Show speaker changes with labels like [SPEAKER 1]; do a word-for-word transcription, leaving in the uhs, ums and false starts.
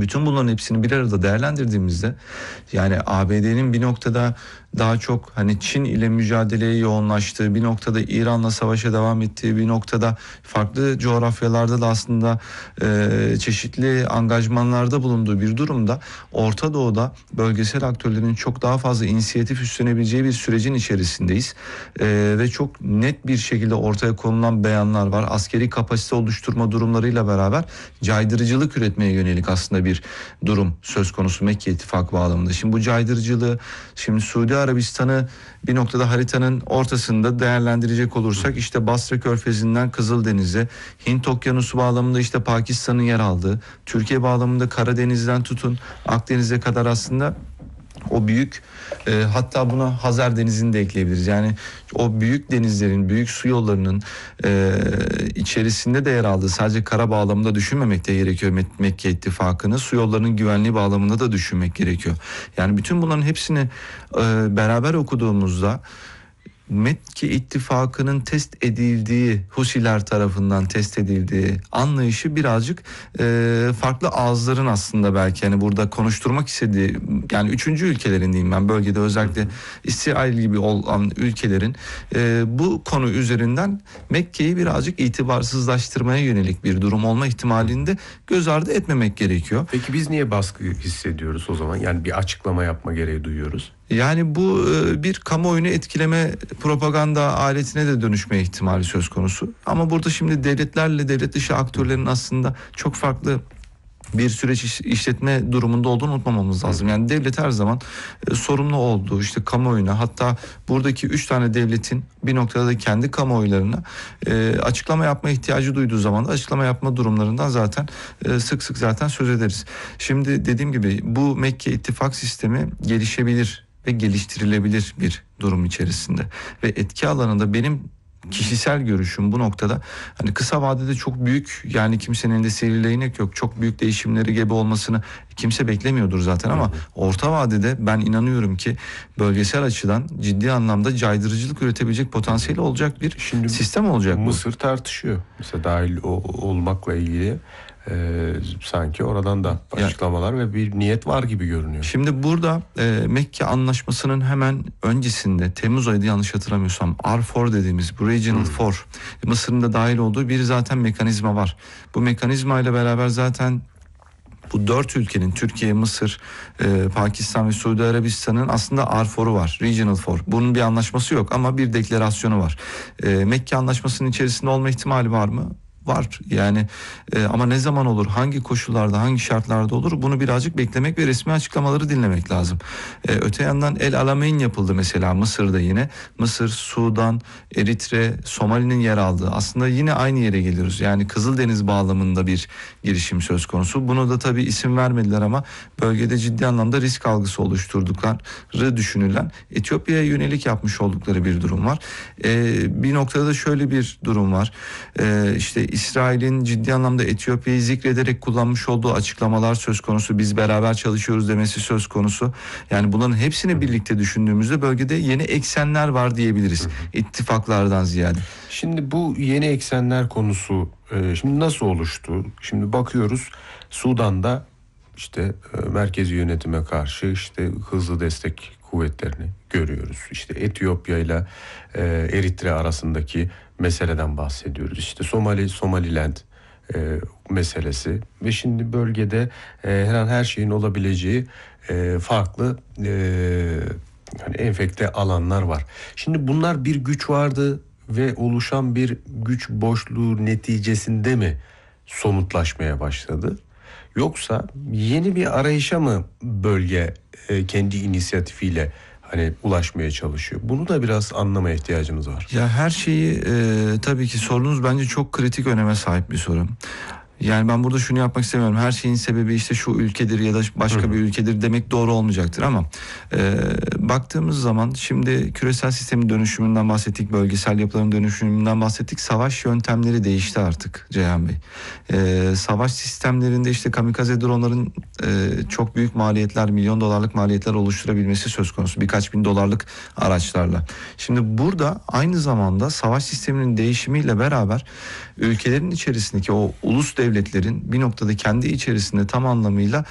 [SPEAKER 1] Bütün bunların hepsini bir arada değerlendirdiğimizde yani A B D'nin bir noktada daha çok hani Çin ile mücadeleye yoğunlaştığı, bir noktada İran'la savaşa devam ettiği, bir noktada farklı coğrafyalarda da aslında e, çeşitli angajmanlarda bulunduğu bir durumda Orta Doğu'da bölgesel aktörlerin çok daha fazla inisiyatif üstlenebileceği bir sürecin içerisindeyiz. E, ve çok net bir şekilde ortaya konulan beyanlar var. Askeri kapasite oluşturma durumlarıyla beraber caydırıcılık üretmeye yönelik aslında bir durum söz konusu Mekke İttifakı bağlamında. Şimdi bu caydırıcılığı, şimdi Suudi Arabistan'ı bir noktada haritanın ortasında değerlendirecek olursak işte Basra Körfezi'nden Kızıldeniz'e, Hint Okyanusu bağlamında işte Pakistan'ın yer aldığı, Türkiye bağlamında Karadeniz'den tutun Akdeniz'e kadar aslında o büyük e, hatta buna Hazar Denizi'ni de ekleyebiliriz. Yani o büyük denizlerin, büyük su yollarının e, içerisinde de yer aldığı, sadece kara bağlamında düşünmemek de gerekiyor Mek- Mekke İttifakı'nı. Su yollarının güvenliği bağlamında da düşünmek gerekiyor. Yani bütün bunların hepsini e, beraber okuduğumuzda Mekke İttifakı'nın test edildiği, Husiler tarafından test edildiği anlayışı birazcık e, farklı ağızların aslında belki hani burada konuşturmak istediği, yani üçüncü ülkelerin diyeyim ben bölgede, özellikle İsrail gibi olan ülkelerin e, bu konu üzerinden Mekke'yi birazcık itibarsızlaştırmaya yönelik bir durum olma ihtimalini de göz ardı etmemek gerekiyor.
[SPEAKER 2] Peki biz niye baskı hissediyoruz o zaman? Yani bir açıklama yapma gereği duyuyoruz.
[SPEAKER 1] Yani bu bir kamuoyunu etkileme propaganda aletine de dönüşme ihtimali söz konusu. Ama burada şimdi devletlerle devlet dışı aktörlerin aslında çok farklı bir süreç iş, işletme durumunda olduğunu unutmamamız lazım. Yani devlet her zaman e, sorumlu olduğu işte kamuoyuna, hatta buradaki üç tane devletin bir noktada da kendi kamuoylarına e, açıklama yapma ihtiyacı duyduğu zaman da açıklama yapma durumlarından zaten e, sık sık zaten söz ederiz. Şimdi dediğim gibi bu Mekke İttifak sistemi gelişebilir ve geliştirilebilir bir durum içerisinde ve etki alanında benim kişisel görüşüm bu noktada hani kısa vadede çok büyük, yani kimsenin elinde sihirli değnek yok, çok büyük değişimleri gebe olmasını kimse beklemiyordur zaten, ama orta vadede ben inanıyorum ki bölgesel açıdan ciddi anlamda caydırıcılık üretebilecek potansiyeli olacak bir Şimdi sistem olacak bu.
[SPEAKER 2] Mısır tartışıyor mesela dahil o, olmakla ilgili. Ee, sanki oradan da açıklamalar yani, ve bir niyet var gibi görünüyor.
[SPEAKER 1] Şimdi burada e, Mekke Anlaşması'nın hemen öncesinde Temmuz ayında yanlış hatırlamıyorsam R dört dediğimiz bu Regional hmm. dört, Mısır'ın da dahil olduğu bir zaten mekanizma var. Bu mekanizma ile beraber zaten bu dört ülkenin, Türkiye, Mısır, e, Pakistan ve Suudi Arabistan'ın aslında R dört'ü var. Regional dört. Bunun bir anlaşması yok ama bir deklarasyonu var. E, Mekke Anlaşması'nın içerisinde olma ihtimali var mı? Var yani e, ama ne zaman olur, hangi koşullarda, hangi şartlarda olur, bunu birazcık beklemek ve resmi açıklamaları dinlemek lazım. E, öte yandan El Alamein yapıldı mesela Mısır'da yine. Mısır, Sudan, Eritre, Somali'nin yer aldığı, aslında yine aynı yere geliyoruz. Yani Kızıldeniz bağlamında bir girişim söz konusu. Bunu da tabii isim vermediler ama bölgede ciddi anlamda risk algısı oluşturdukları düşünülen, Etiyopya'ya yönelik yapmış oldukları bir durum var. E, bir noktada da şöyle bir durum var. E, işte İsrail'in ciddi anlamda Etiyopya'yı zikrederek kullanmış olduğu açıklamalar söz konusu. Biz beraber çalışıyoruz demesi söz konusu. Yani bunların hepsini birlikte düşündüğümüzde bölgede yeni eksenler var diyebiliriz. İttifaklardan ziyade.
[SPEAKER 2] Şimdi bu yeni eksenler konusu e, şimdi nasıl oluştu? Şimdi bakıyoruz Sudan'da işte e, merkezi yönetime karşı işte hızlı destek kuvvetlerini görüyoruz. İşte Etiyopya ile e, Eritre arasındaki meseleden bahsediyoruz. İşte Somali, Somaliland e, meselesi ve şimdi bölgede e, her an her şeyin olabileceği e, farklı e, hani enfekte alanlar var. Şimdi bunlar bir güç vardı ve oluşan bir güç boşluğu neticesinde mi somutlaşmaya başladı? Yoksa yeni bir arayışa mı bölge e, kendi inisiyatifiyle hani ulaşmaya çalışıyor? Bunu da biraz anlamaya ihtiyacımız var.
[SPEAKER 1] Ya her şeyi e, tabii ki sorunuz bence çok kritik öneme sahip bir soru. Yani ben burada şunu yapmak istemiyorum. Her şeyin sebebi işte şu ülkedir ya da başka Hı. bir ülkedir demek doğru olmayacaktır ama e, baktığımız zaman şimdi küresel sistemin dönüşümünden bahsettik, bölgesel yapıların dönüşümünden bahsettik. Savaş yöntemleri değişti artık Ceyhan Bey. E, savaş sistemlerinde işte kamikaze dronların e, çok büyük maliyetler, milyon dolarlık maliyetler oluşturabilmesi söz konusu. Birkaç bin dolarlık araçlarla. Şimdi burada aynı zamanda savaş sisteminin değişimiyle beraber ülkelerin içerisindeki o ulus devletlerin bir noktada kendi içerisinde tam anlamıyla